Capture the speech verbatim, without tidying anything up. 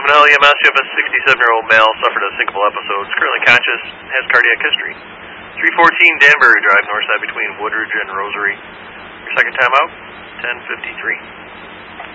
eleven L E M S, you have a sixty-seven-year-old male, suffered a syncopal episode, is currently conscious, has cardiac history. three fourteen Danbury Drive, north side between Woodridge and Rosary. Your second time out, ten fifty-three.